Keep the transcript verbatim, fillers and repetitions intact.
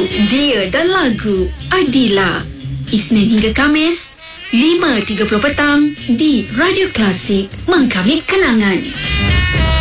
Dia dan Lagu Adila. Isnin hingga Kamis lima tiga puluh petang di Radio Klasik, Mengkamit Kenangan.